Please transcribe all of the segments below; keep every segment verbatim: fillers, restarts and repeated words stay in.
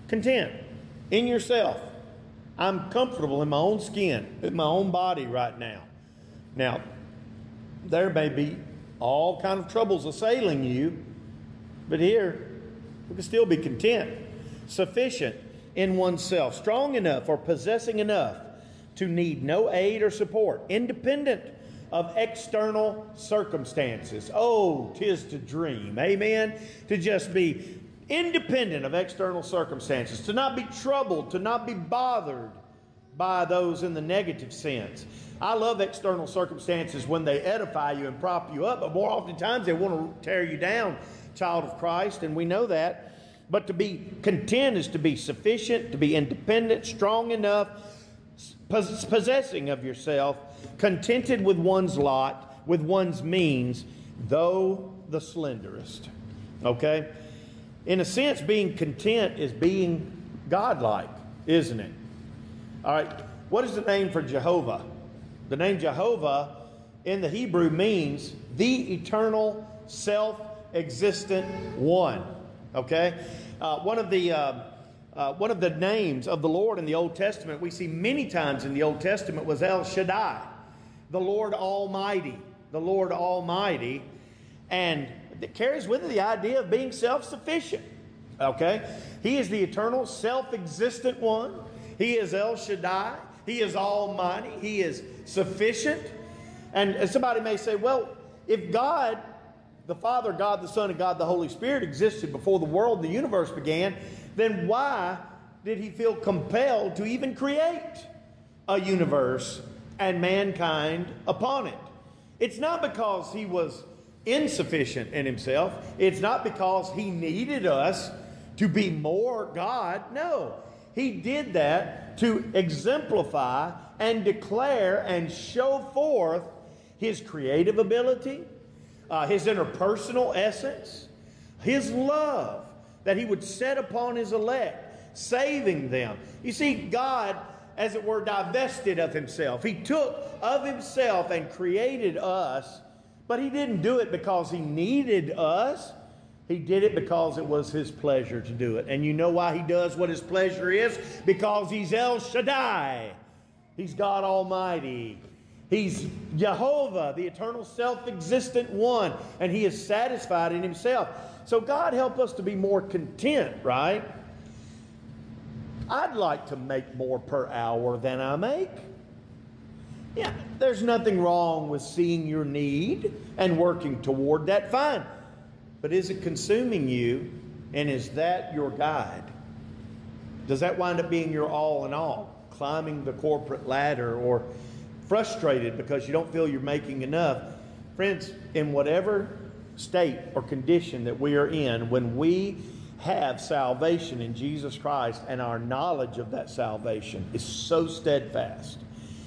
Content in yourself. I'm comfortable in my own skin, in my own body right now. Now, there may be all kind of troubles assailing you, but here we can still be content. Sufficient in oneself, strong enough or possessing enough to need no aid or support, independent of external circumstances. Oh, 'tis to dream, amen, to just be independent of external circumstances, to not be troubled, to not be bothered by those in the negative sense. I love external circumstances when they edify you and prop you up, but more oftentimes they want to tear you down, child of Christ, and we know that. But to be content is to be sufficient, to be independent, strong enough, possessing of yourself, contented with one's lot, with one's means, though the slenderest. Okay? In a sense, being content is being godlike, isn't it? All right. What is the name for Jehovah? The name Jehovah in the Hebrew means the eternal, self-existent one. Okay? Uh, one of the uh, uh, one of the names of the Lord in the Old Testament, we see many times in the Old Testament, was El Shaddai, the Lord Almighty, the Lord Almighty, and it carries with it the idea of being self-sufficient. Okay? He is the eternal, self-existent one. He is El Shaddai. He is Almighty. He is sufficient. And somebody may say, well, if God, the Father, God the Son, and God the Holy Spirit existed before the world and the universe began, then why did He feel compelled to even create a universe and mankind upon it? It's not because He was insufficient in Himself. It's not because He needed us to be more God. No. He did that to exemplify and declare and show forth His creative ability, uh, His interpersonal essence, His love that He would set upon His elect, saving them. You see, God, as it were, divested of Himself. He took of Himself and created us, but He didn't do it because He needed us. He did it because it was His pleasure to do it. And you know why He does what His pleasure is? Because He's El Shaddai. He's God Almighty. He's Jehovah, the eternal self-existent one. And He is satisfied in Himself. So God help us to be more content, right? I'd like to make more per hour than I make. Yeah, there's nothing wrong with seeing your need and working toward that. Fine. But is it consuming you, and is that your guide? Does that wind up being your all in all? Climbing the corporate ladder, or frustrated because you don't feel you're making enough? Friends, in whatever state or condition that we are in, when we have salvation in Jesus Christ and our knowledge of that salvation is so steadfast,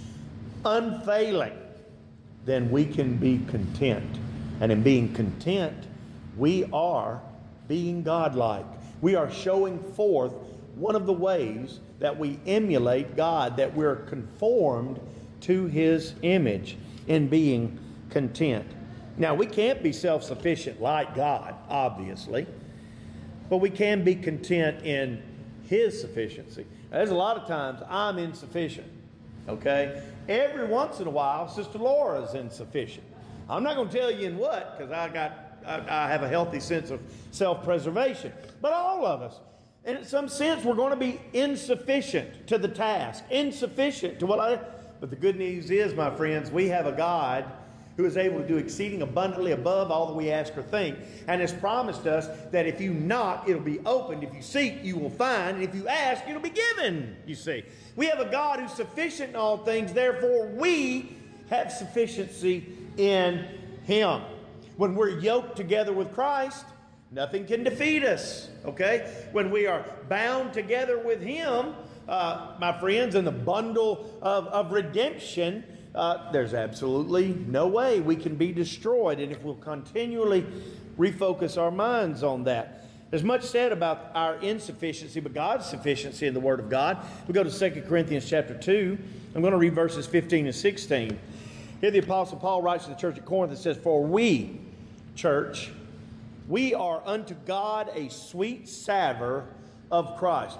unfailing, then we can be content. And in being content, we are being godlike. We are showing forth one of the ways that we emulate God, that we're conformed to His image in being content. Now, we can't be self-sufficient like God, obviously, but we can be content in His sufficiency. Now, there's a lot of times I'm insufficient, okay? Every once in a while, Sister Laura's insufficient. I'm not going to tell you in what, because I got I have a healthy sense of self-preservation. But all of us, and in some sense, we're going to be insufficient to the task, insufficient to what I... But the good news is, my friends, we have a God who is able to do exceeding abundantly above all that we ask or think, and has promised us that if you knock, it'll be opened. If you seek, you will find. And if you ask, it'll be given, you see. We have a God who's sufficient in all things. Therefore, we have sufficiency in Him. When we're yoked together with Christ, nothing can defeat us, okay? When we are bound together with Him, uh, my friends, in the bundle of, of redemption, uh, there's absolutely no way we can be destroyed. And if we'll continually refocus our minds on that. There's much said about our insufficiency, but God's sufficiency in the Word of God. We go to Second Corinthians chapter two. I'm going to read verses fifteen and sixteen. Here the Apostle Paul writes to the church at Corinth and says, "For we, church, we are unto God a sweet savour of Christ."